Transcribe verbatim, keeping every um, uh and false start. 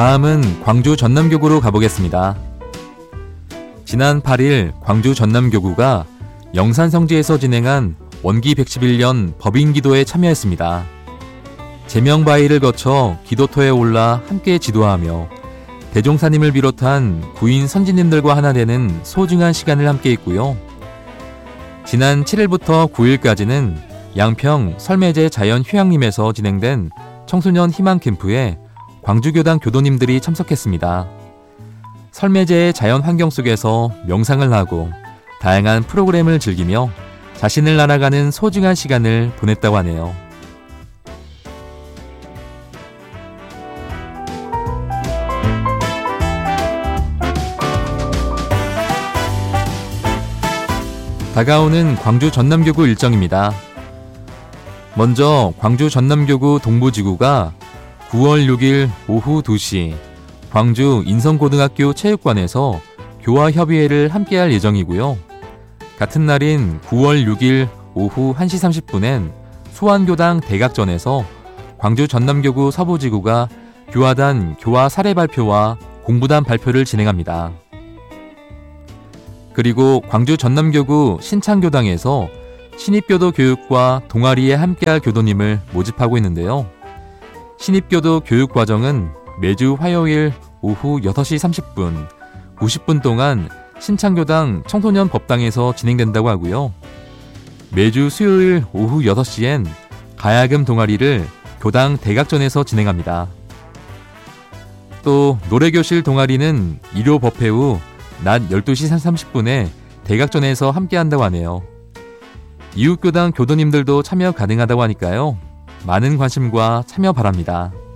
다음은 광주 전남교구로 가보겠습니다. 지난 팔 일 광주 전남교구가 영산성지에서 진행한 원기 백십일 년 법인기도에 참여했습니다. 제명바위를 거쳐 기도터에 올라 함께 지도하며 대종사님을 비롯한 구인 선지님들과 하나 되는 소중한 시간을 함께 했고요. 지난 칠 일부터 구 일까지는 양평 설매제 자연휴양림에서 진행된 청소년 희망캠프에 광주교당 교도님들이 참석했습니다. 설매제의 자연환경 속에서 명상을 하고 다양한 프로그램을 즐기며 자신을 알아가는 소중한 시간을 보냈다고 하네요. 다가오는 광주 전남교구 일정입니다. 먼저 광주 전남교구 동부지구가 구월 육일 오후 두 시 광주 인성고등학교 체육관에서 교화협의회를 함께할 예정이고요. 같은 날인 구월 육일 오후 한 시 삼십 분엔 수완교당 대각전에서 광주 전남교구 서부지구가 교화단 교화 사례 발표와 공부단 발표를 진행합니다. 그리고 광주 전남교구 신창교당에서 신입교도 교육과 동아리에 함께할 교도님을 모집하고 있는데요. 신입교도 교육과정은 매주 화요일 오후 여섯 시 삼십 분, 구십 분 동안 신창교당 청소년 법당에서 진행된다고 하고요. 매주 수요일 오후 여섯 시엔 가야금 동아리를 교당 대각전에서 진행합니다. 또 노래교실 동아리는 일요 법회 후 낮 열두 시 삼십 분에 대각전에서 함께한다고 하네요. 이웃교당 교도님들도 참여 가능하다고 하니까요. 많은 관심과 참여 바랍니다.